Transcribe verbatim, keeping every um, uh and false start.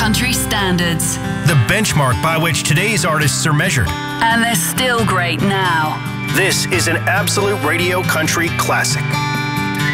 country standards. The benchmark by which today's artists are measured. And they're still great now. This is an Absolute Radio Country classic.